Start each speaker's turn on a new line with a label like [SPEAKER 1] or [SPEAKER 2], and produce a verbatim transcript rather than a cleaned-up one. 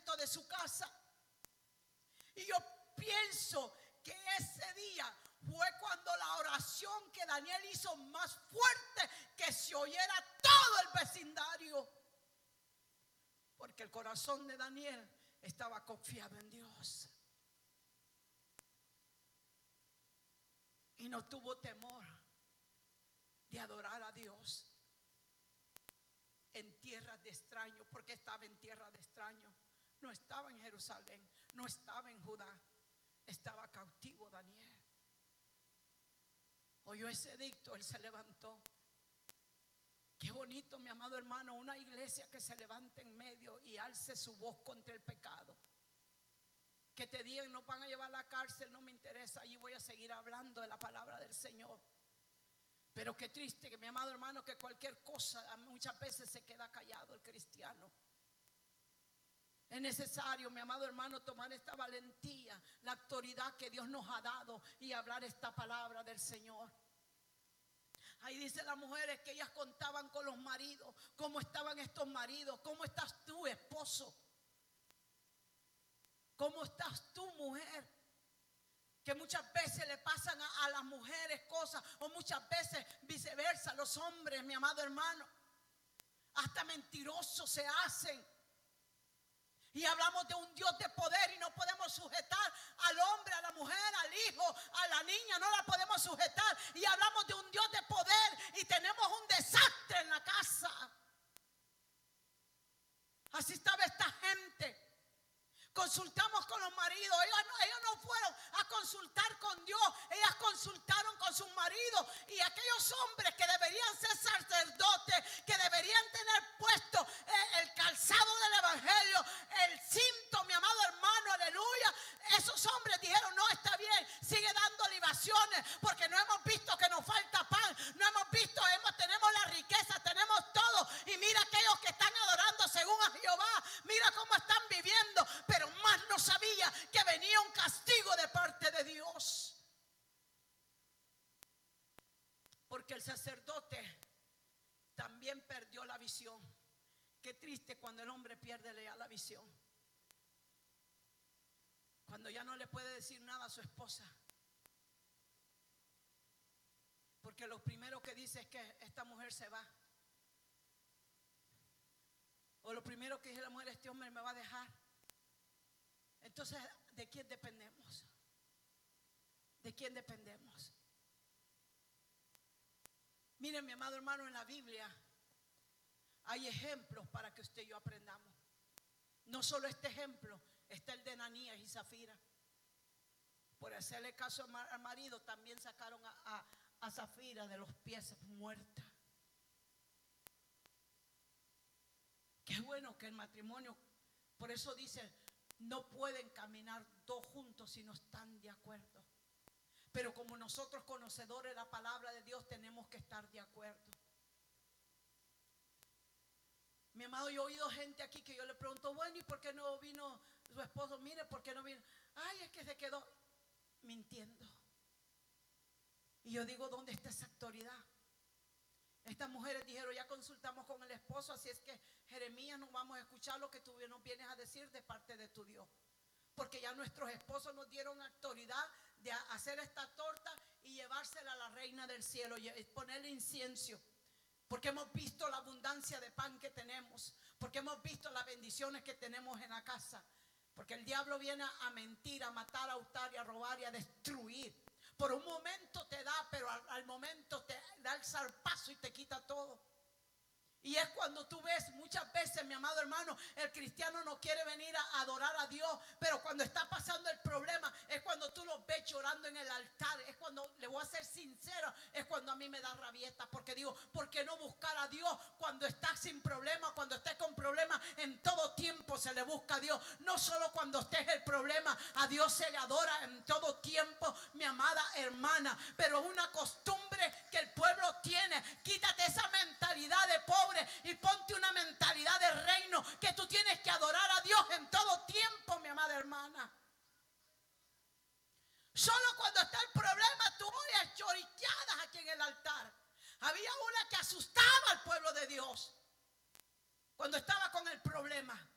[SPEAKER 1] fundamento de su casa. Y yo pienso que ese día fue cuando la oración que Daniel hizo más fuerte, que se oyera todo el vecindario. Porque el corazón de Daniel estaba confiado en Dios. Y no tuvo temor de adorar a Dios en tierras de extraños. Porque estaba en tierra de extraños. No estaba en Jerusalén, no estaba en Judá. Estaba cautivo Daniel. Oyó ese edicto, él se levantó. Qué bonito, mi amado hermano, una iglesia que se levante en medio y alce su voz contra el pecado. Que te digan, no van a llevar a la cárcel, no me interesa, allí voy a seguir hablando de la palabra del Señor. Pero qué triste, que mi amado hermano, que cualquier cosa muchas veces se queda callado el cristiano. Es necesario, mi amado hermano, tomar esta valentía, la autoridad que Dios nos ha dado y hablar esta palabra del Señor. Ahí dice las mujeres que ellas contaban con los maridos, cómo estaban estos maridos, cómo estás tú, esposo, cómo estás tú, mujer, que muchas veces le pasan a, a las mujeres cosas, o muchas veces viceversa, los hombres, mi amado hermano, hasta mentirosos se hacen. Y hablamos de un Dios de poder y no podemos sujetar al hombre, a la mujer, al hijo, a la niña, no la podemos sujetar. Y hablamos de un Dios de poder y tenemos un desastre en la casa. Así estaba esta gente. Consultamos con los maridos. Ellos no, ellos no fueron a consultar con Dios. Ellas consultaron con sus maridos. Y aquellos hombres que deberían ser sacerdotes, que deberían tener puesto eh, el calzado del evangelio, el cinto, mi amado hermano, aleluya. Esos hombres dijeron, no, está bien, sigue dando libaciones, porque no hemos visto que nos falta pan. No hemos visto, hemos, tenemos la riqueza, tenemos todo. Y mira aquellos que están adorando según a Jehová. Mira cómo están viviendo. Pero más no sabía que venía un castigo de parte de Dios. Porque el sacerdote también perdió la visión. Qué triste cuando el hombre pierde ya la visión. Cuando ya no le puede decir nada a su esposa. Porque lo primero que dice es que esta mujer se va. O lo primero que dice la mujer, este hombre me va a dejar. Entonces, ¿de quién dependemos? ¿De quién dependemos? Miren, mi amado hermano, en la Biblia hay ejemplos para que usted y yo aprendamos. No solo este ejemplo, está el de Ananías y Zafira. Por hacerle caso al marido, también sacaron a, a, a Zafira de los pies muerta. Qué bueno que el matrimonio, por eso dice, no pueden caminar dos juntos si no están de acuerdo. Pero como nosotros conocedores de la palabra de Dios tenemos que estar de acuerdo. Mi amado, yo he oído gente aquí que yo le pregunto, bueno, ¿y por qué no vino su esposo? Mire, ¿por qué no vino? Ay, es que se quedó mintiendo. Y yo digo, ¿dónde está esa autoridad? Estas mujeres dijeron, ya consultamos con el esposo, así es que Jeremías, no vamos a escuchar lo que tú nos vienes a decir de parte de tu Dios. Porque ya nuestros esposos nos dieron autoridad de hacer esta torta y llevársela a la reina del cielo y ponerle incienso. Porque hemos visto la abundancia de pan que tenemos. Porque hemos visto las bendiciones que tenemos en la casa. Porque el diablo viene a mentir, a matar, a hurtar y a robar y a destruir. Por un momento te da, pero al, al momento te da el zarpazo y te quita todo. Y es cuando tú ves muchas veces, mi amado hermano, el cristiano no quiere venir a adorar a Dios, pero cuando está pasando el problema es cuando tú los ves llorando en el altar. Es cuando, le voy a ser sincero, es cuando a mí me da rabieta, porque digo, ¿por qué no buscar a Dios cuando estás sin problema? Cuando estés con problemas, en todo tiempo se le busca a Dios. No solo cuando estés el problema, a Dios se le adora en todo tiempo, mi amada hermana. Pero es una costumbre que el pueblo tiene. Quítate esa mentalidad de pobre y ponte una mentalidad de reino, que tú tienes que adorar a Dios en todo tiempo, mi amada hermana. Solo cuando está el problema tú oyes lloriqueadas aquí en el altar. Había una que asustaba al pueblo de Dios cuando estaba con el problema.